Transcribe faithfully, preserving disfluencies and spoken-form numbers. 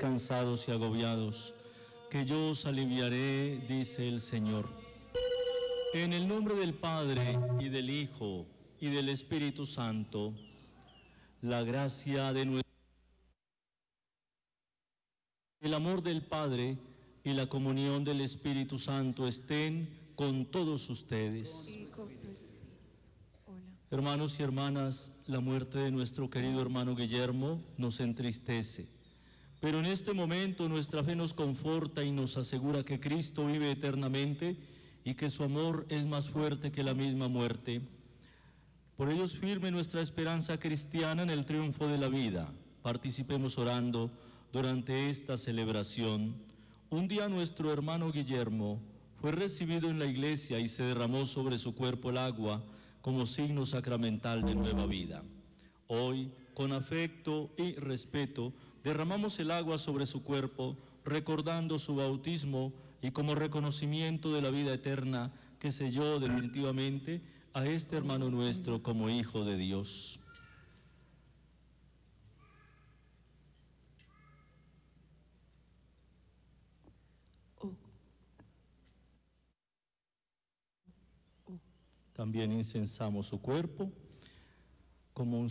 cansados y agobiados, que yo os aliviaré, dice el Señor. En el nombre del Padre, y del Hijo, y del Espíritu Santo, la gracia de nuestro... El amor del Padre y la comunión del Espíritu Santo estén con todos ustedes. Hermanos y hermanas, la muerte de nuestro querido hermano Guillermo nos entristece, pero en este momento nuestra fe nos conforta y nos asegura que Cristo vive eternamente y que su amor es más fuerte que la misma muerte. Por ello es firme nuestra esperanza cristiana en el triunfo de la vida. Participemos orando durante esta celebración. Un día nuestro hermano Guillermo fue recibido en la iglesia y se derramó sobre su cuerpo el agua como signo sacramental de nueva vida. Hoy, con afecto y respeto, derramamos el agua sobre su cuerpo, recordando su bautismo y como reconocimiento de la vida eterna que selló definitivamente a este hermano nuestro como hijo de Dios. También incensamos su cuerpo como un